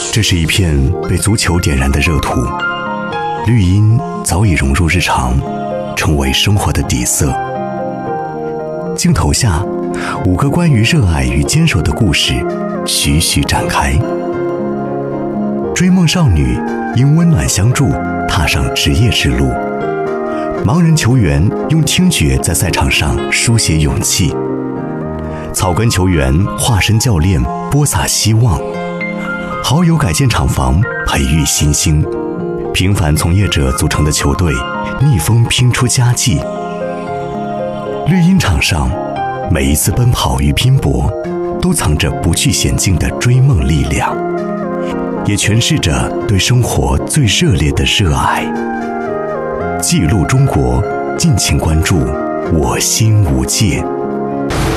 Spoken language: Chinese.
这是一片被足球点燃的热土，绿荫早已融入日常，成为生活的底色。镜头下，5个关于热爱与坚守的故事徐徐展开。追梦少女因温暖相助踏上职业之路，盲人球员用听觉在赛场上书写勇气，草根球员化身教练播撒希望，好友改建厂房培育新星，平凡从业者组成的球队逆风拼出佳绩。绿茵场上，每一次奔跑与拼搏都藏着不惧险境的追梦力量，也诠释着对生活最热烈的热爱。记录中国，敬请关注我心无界。